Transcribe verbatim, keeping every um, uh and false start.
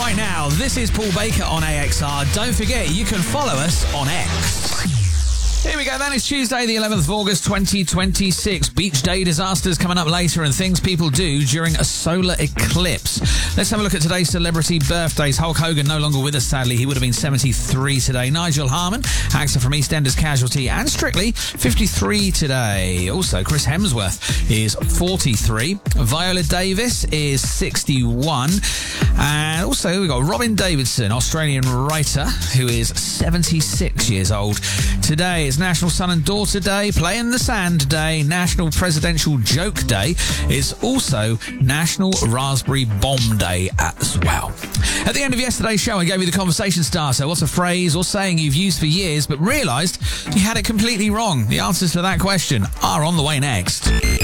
right now. This is Paul Baker on A X R. Don't forget, you can follow us on X. Here we go, then. It's Tuesday, the eleventh of August, twenty twenty-six. Beach day disasters coming up later and things people do during a solar eclipse. Let's have a look at today's celebrity birthdays. Hulk Hogan no longer with us, sadly. He would have been seventy-three today. Nigel Harman, actor from EastEnders Casualty and Strictly, fifty-three today. Also, Chris Hemsworth is forty-three. Viola Davis is sixty-one. And also, we've got Robin Davidson, Australian writer, who is seventy-six years old. Today is National Son and Daughter Day, Play in the Sand Day, National Presidential Joke Day. It's also National Raspberry Bomb Day as well. At the end of yesterday's show, I gave you the conversation starter. What's a phrase or saying you've used for years but realised you had it completely wrong? The answers to that question are on the way next.